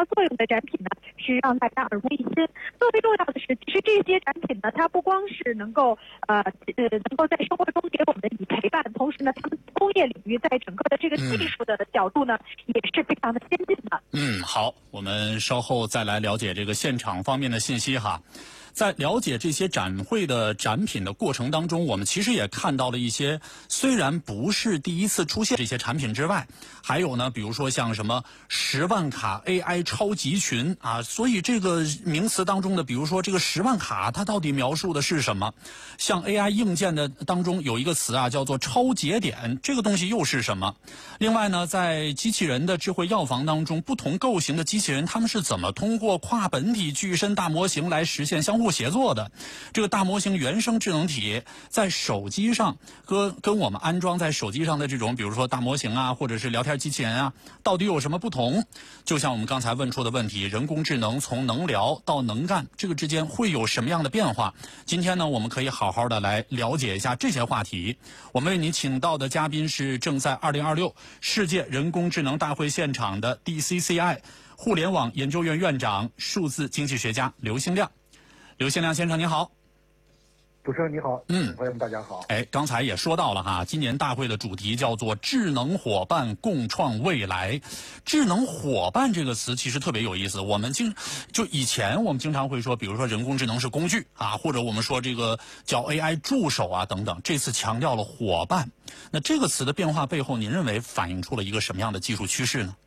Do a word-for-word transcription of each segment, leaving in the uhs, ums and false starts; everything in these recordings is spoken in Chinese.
大作用的展品呢，是让大家耳目一新。更为重要的是，其实这些展品呢，它不光是能够呃呃能够在生活中给我们以陪伴，同时呢，他们工业领域在整个的这个技术的角度呢，嗯、也是非常的先进的。 嗯，好，我们稍后再来了解这个现场方面的信息哈。在了解这些展会的展品的过程当中，我们其实也看到了一些虽然不是第一次出现这些产品之外，还有呢，比如说像什么十万卡 A I 超集群啊，所以这个名词当中的，比如说这个十万卡，它到底描述的是什么？像 A I 硬件的当中有一个词啊，叫做超节点，这个东西又是什么？另外呢，在机器人的智慧药房当中，不同构型的机器人，他们是怎么通过跨本体具身大模型来实现相互协作的？这个大模型原生智能体在手机上和跟我们安装在手机上的这种，比如说大模型啊，或者是聊天机器人啊，到底有什么不同？就像我们刚才问出的问题，人工智能从能聊到能干，这个之间会有什么样的变化？今天呢，我们可以好好的来了解一下这些话题。我们为您请到的嘉宾是正在二零二六世界人工智能大会现场的 D C C I 互联网研究院院长、数字经济学家刘兴亮。刘兴亮先生您好。 主持人你好， 嗯， 朋友们大家好。 哎，刚才也说到了哈，今年大会的主题叫做智能伙伴共创未来。智能伙伴这个词其实特别有意思，我们经就以前我们经常会说，比如说人工智能是工具啊，或者我们说这个叫 A I 助手啊等等，这次强调了伙伴。那这个词的变化背后，您认为反映出了一个什么样的技术趋势呢？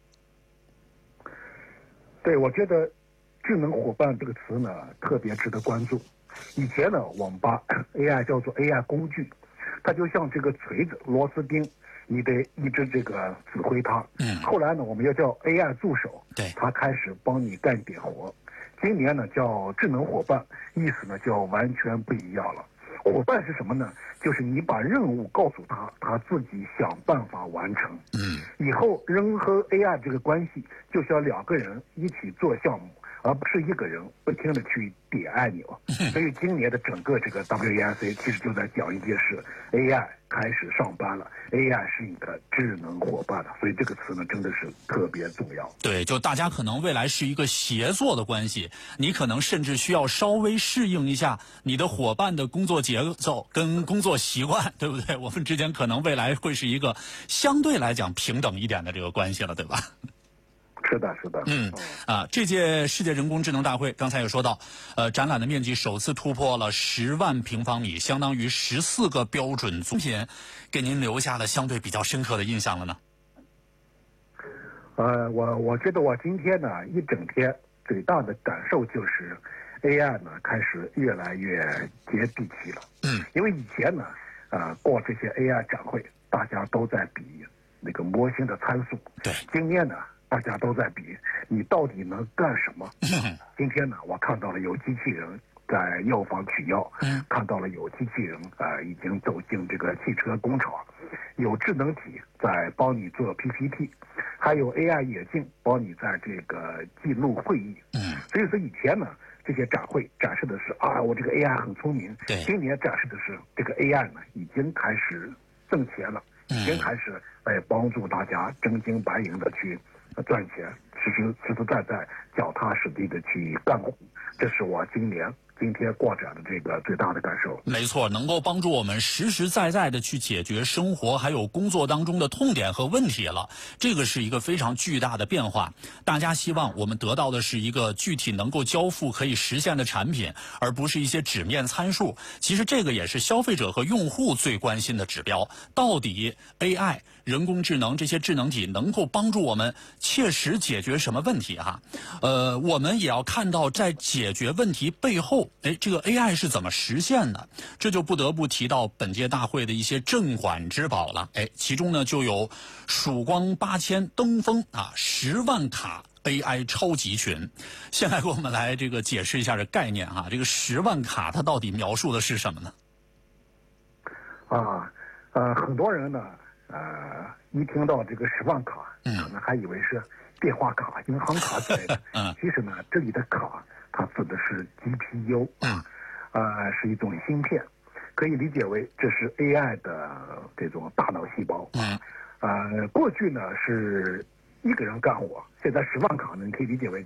对，我觉得智能伙伴这个词呢特别值得关注。以前呢，我们把 A I 叫做 A I 工具，它就像这个锤子、螺丝钉，你得一直这个指挥它。嗯。后来呢，我们要叫 A I 助手， 对， 它开始帮你干点活。今年呢叫智能伙伴，意思呢就完全不一样了。伙伴是什么呢？就是你把任务告诉他，他自己想办法完成。嗯。以后人和 A I 这个关系就像两个人一起做项目，而不是一个人不停的去点按钮。所以今年的整个这个 W E S A 其实就在讲一件事 ，A I 开始上班了 ，A I 是一个智能伙伴了，所以这个词呢真的是特别重要。 对，就大家可能未来是一个协作的关系，你可能甚至需要稍微适应一下你的伙伴的工作节奏跟工作习惯，对不对？我们之间可能未来会是一个相对来讲平等一点的这个关系了，对吧？ 是的，是的。 嗯，啊，这届世界人工智能大会刚才也说到，呃，展览的面积首次突破了十万平方米，相当于十四个标准作品，给您留下了相对比较深刻的印象了呢？ 呃，我我觉得我今天呢一整天最大的感受就是 A I 呢开始越来越接地气了。嗯，因为以前呢，呃，过这些 A I 展会，大家都在比那个模型的参数。 对， 今天呢。大家都在比你到底能干什么。今天呢，我看到了有机器人在药房取药，看到了有机器人啊、呃、已经走进这个汽车工厂，有智能体在帮你做 P P T， 还有 A I 眼镜帮你在这个记录会议。所以说以前呢，这些展会展示的是啊，我这个 A I 很聪明。 对， 今年展示的是这个 A I 呢已经开始挣钱了，已经开始来帮助大家真金白银的去赚钱，实实实实在在、脚踏实地的去干活，这是我今年今天过展的这个最大的感受。 没错，能够帮助我们实实在在的去解决生活还有工作当中的痛点和问题了，这个是一个非常巨大的变化。大家希望我们得到的是一个具体能够交付可以实现的产品，而不是一些纸面参数。其实这个也是消费者和用户最关心的指标，到底 A I 人工智能这些智能体能够帮助我们切实解决什么问题哈？呃，我们也要看到在解决问题背后，哎，这个 A I 是怎么实现的？这就不得不提到本届大会的一些镇馆之宝了。哎，其中呢就有曙光八千登峰啊，十万卡 A I 超集群。先来给我们来这个解释一下这概念哈，这个十万卡它到底描述的是什么呢？ 啊，呃，很多人呢。呃，一听到这个十万卡，嗯，可能还以为是电话卡、银行卡之类的。嗯，其实呢，这里的卡它指的是 G P U， 嗯，呃，是一种芯片，可以理解为这是 A I 的这种大脑细胞。嗯，呃，过去呢是一个人干活，现在十万卡呢，你可以理解为